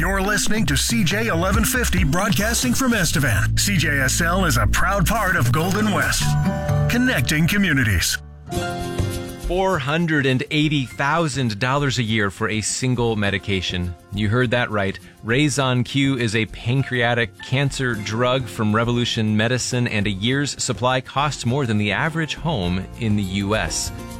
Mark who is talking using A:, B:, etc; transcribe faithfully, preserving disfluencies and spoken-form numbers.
A: You're listening to C J eleven fifty broadcasting from Estevan. C J S L is a proud part of Golden West, connecting communities.
B: four hundred eighty thousand dollars a year for a single medication. You heard that right. Raison Q is a pancreatic cancer drug from Revolution Medicine, and a year's supply costs more than the average home in the U S